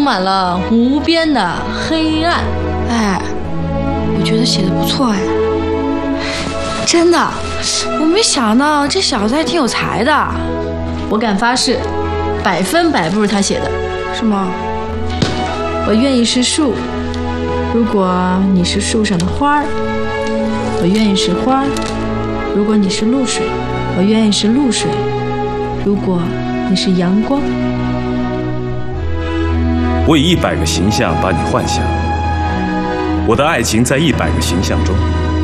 满了无边的黑暗。 哎，我觉得写的不错哎，真的，我没想到这小子还挺有才的。 我敢发誓，100%不是他写的。 是吗？ 我愿意是树，如果你是树上的花儿；我愿意是花儿，如果你是露水；我愿意是露水，如果你是阳光。 我以100个形象把你幻想，我的爱情在100个形象中。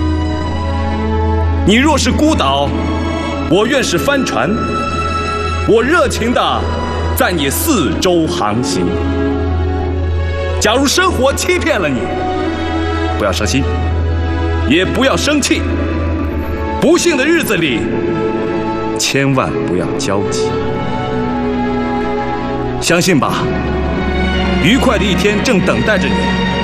你若是孤岛，我愿是帆船，我热情地在你四周航行。假如生活欺骗了你，不要伤心，也不要生气。不幸的日子里，千万不要焦急。相信吧，愉快的一天正等待着你。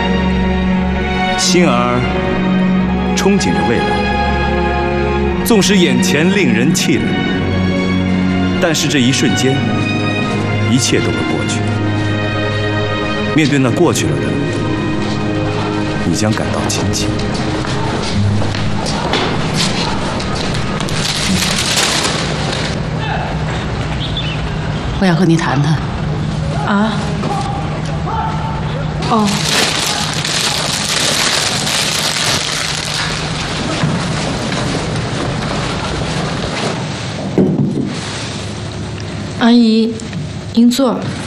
心儿憧憬着未来，纵使眼前令人气馁，但是这一瞬间，一切都会过去。面对那过去了的，你将感到亲切。 我想和你谈谈。 啊？哦。阿姨，您坐。